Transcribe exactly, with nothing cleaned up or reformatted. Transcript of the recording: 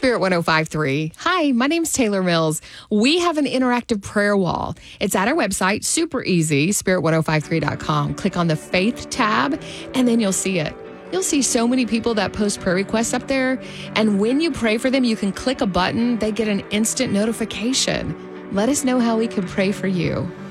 Spirit one oh five point three. Hi, my name's Taylor Mills. We have an interactive prayer wall. It's at our website, super easy, spirit one oh five three dot com. Click on the Faith tab, and then you'll see it. You'll see so many people that post prayer requests up there, and when you pray for them, you can click a button. They get an instant notification. Let us know how we can pray for you.